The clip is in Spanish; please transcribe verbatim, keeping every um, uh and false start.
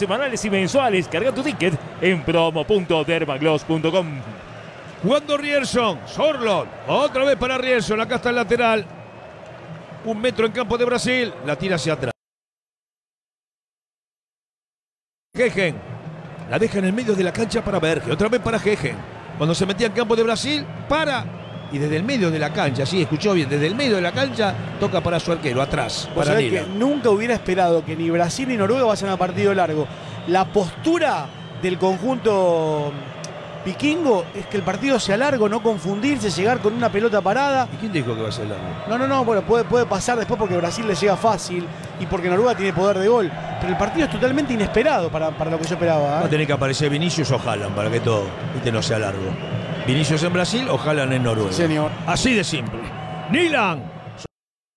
semanales y mensuales. Carga tu ticket en promo punto dermagloss punto com. Jugando Rierson, Sorlot, otra vez para Rierson, acá está el lateral. Un metro en campo de Brasil, la tira hacia atrás. Gegen, la deja en el medio de la cancha para Berge, otra vez para Gegen. Cuando se metía en campo de Brasil, para y desde el medio de la cancha, sí, escuchó bien, desde el medio de la cancha toca para su arquero, atrás, Vos para sabés Nila. que nunca hubiera esperado que ni Brasil ni Noruega vayan a partido largo. La postura del conjunto vikingo es que el partido sea largo, no confundirse, llegar con una pelota parada. ¿Y quién dijo que va a ser largo? No, no, no, bueno, puede, puede pasar después porque Brasil le llega fácil y porque Noruega tiene poder de gol. Pero el partido es totalmente inesperado para, para lo que yo esperaba. ¿eh? Va a tener que aparecer Vinicius o Haaland para que todo este no sea largo. Vinicius en Brasil o Haaland en Noruega. Señor. Así de simple. Nilan